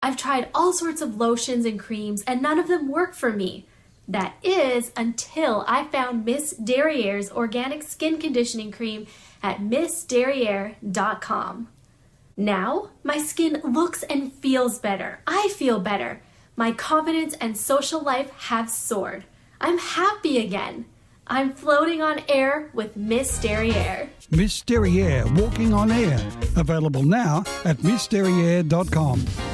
I've tried all sorts of lotions and creams, and none of them work for me. That is, until I found Miss Derriere's organic skin conditioning cream at MissDerriere.com. Now, my skin looks and feels better. I feel better. My confidence and social life have soared. I'm happy again. I'm floating on air with Miss Derriere. Miss Derriere, walking on air. Available now at MissDerriere.com.